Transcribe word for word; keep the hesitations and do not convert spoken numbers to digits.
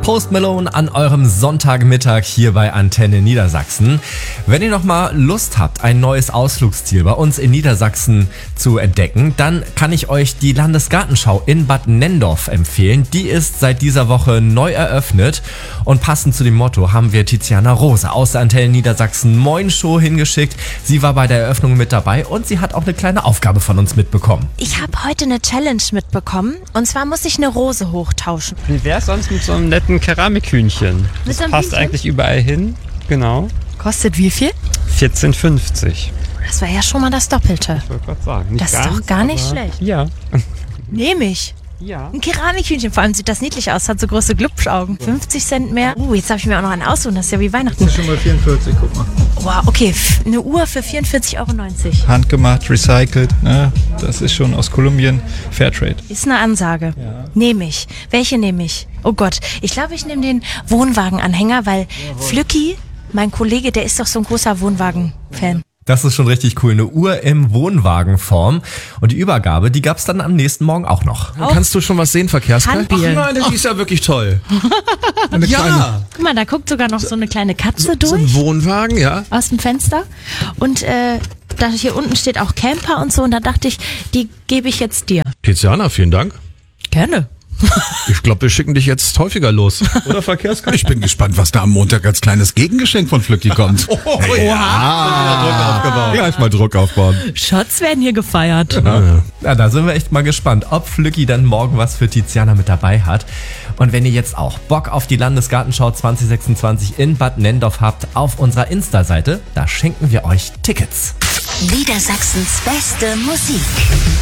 Post Malone an eurem Sonntagmittag hier bei Antenne Niedersachsen. Wenn ihr noch mal Lust habt, ein neues Ausflugsziel bei uns in Niedersachsen zu entdecken, dann kann ich euch die Landesgartenschau in Bad Nenndorf empfehlen. Die ist seit dieser Woche neu eröffnet und passend zu dem Motto haben wir Tiziana Rose aus der Antenne Niedersachsen Moin Show hingeschickt. Sie war bei der Eröffnung mit dabei und sie hat auch eine kleine Aufgabe von uns mitbekommen. Ich habe heute eine Challenge mitbekommen und zwar muss ich eine Rose hochtauschen. Wie wär's sonst mit so einem netten Keramikhühnchen? Mit Das so einem passt Hühnchen? eigentlich überall hin. Genau. Kostet wie viel? vierzehn fünfzig. Das wäre ja schon mal das Doppelte. Ich wollte gerade sagen. Nicht Das ist ganz, doch gar nicht aber schlecht. Ja. Nehme ich. Ja. Ein Keramikhühnchen, vor allem sieht das niedlich aus, hat so große Glubschaugen. fünfzig Cent mehr. Uh, jetzt habe ich mir auch noch einen aussuchen, das ist ja wie Weihnachten. Das ist schon mal vierundvierzig, guck mal. Wow, okay, f- eine Uhr für vierundvierzig Euro neunzig. Handgemacht, recycelt, ne? Das ist schon aus Kolumbien. Fairtrade. Ist eine Ansage. Nehme ich. Welche nehme ich? Oh Gott, ich glaube, ich nehme den Wohnwagenanhänger, weil Flücki, mein Kollege, der ist doch so ein großer Wohnwagen-Fan. Das ist schon richtig cool. Eine Uhr im Wohnwagenform. Und die Übergabe, die gab's dann am nächsten Morgen auch noch. Auch Kannst du schon was sehen, Verkehrskai? Handbier. Ach nein, die ist ja wirklich toll. Eine Ja, Guck mal, da guckt sogar noch so eine kleine Katze so ein durch Wohnwagen, ja. aus dem Fenster. Und äh, da hier unten steht auch Camper und so. Und da dachte ich, die gebe ich jetzt dir. Tiziana, vielen Dank. Gerne. Ich glaube, wir schicken dich jetzt häufiger los. Oder Verkehrskai? Ich bin gespannt, was da am Montag als kleines Gegengeschenk von Flücki kommt. Oh, Ja, Druck aufgebaut. gleich mal Druck aufbauen. Shots werden hier gefeiert. Ja, da sind wir echt mal gespannt, ob Flücki dann morgen was für Tiziana mit dabei hat. Und wenn ihr jetzt auch Bock auf die Landesgartenschau zwanzig sechsundzwanzig in Bad Nenndorf habt, auf unserer Insta-Seite, da schenken wir euch Tickets. Niedersachsens beste Musik.